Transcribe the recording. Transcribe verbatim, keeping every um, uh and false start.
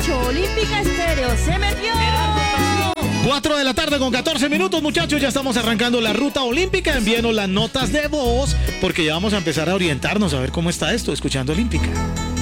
ocho, Olímpica Estéreo, se metió. cuatro de la tarde con catorce minutos, muchachos. Ya estamos arrancando la ruta olímpica. Envíenos las notas de voz porque ya vamos a empezar a orientarnos a ver cómo está esto, escuchando Olímpica.